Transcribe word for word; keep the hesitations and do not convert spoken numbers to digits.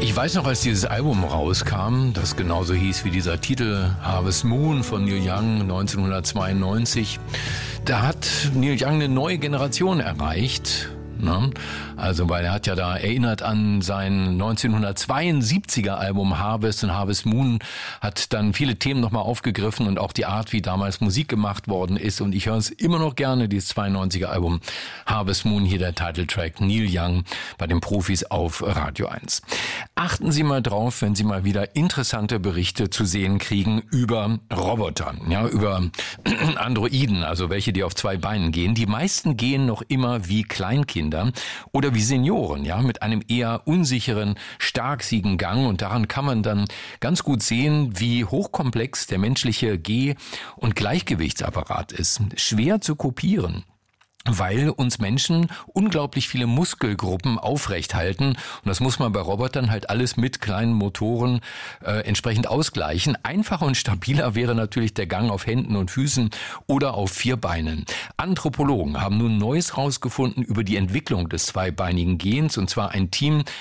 Ich weiß noch, als dieses Album rauskam, das genauso hieß wie dieser Titel Harvest Moon von Neil Young neunzehnhundertzweiundneunzig, da hat Neil Young eine neue Generation erreicht. Ne? Also, weil er hat ja da erinnert an sein neunzehnhundertzweiundsiebziger Album Harvest, und Harvest Moon hat dann viele Themen nochmal aufgegriffen und auch die Art, wie damals Musik gemacht worden ist, und ich höre es immer noch gerne, dieses zweiundneunziger Album Harvest Moon, hier der Titeltrack Neil Young bei den Profis auf Radio eins. Achten Sie mal drauf, wenn Sie mal wieder interessante Berichte zu sehen kriegen über Roboter, ja, über Androiden, also welche, die auf zwei Beinen gehen. Die meisten gehen noch immer wie Kleinkinder oder wie Senioren, ja, mit einem eher unsicheren, starksigen Gang, und daran kann man dann ganz gut sehen, wie hochkomplex der menschliche Geh- und Gleichgewichtsapparat ist. Schwer zu kopieren, weil uns Menschen unglaublich viele Muskelgruppen aufrecht halten, und das muss man bei Robotern halt alles mit kleinen Motoren äh, entsprechend ausgleichen. Einfacher und stabiler wäre natürlich der Gang auf Händen und Füßen oder auf vier Beinen. Anthropologen haben nun Neues rausgefunden über die Entwicklung des zweibeinigen Gehens, und zwar ein Team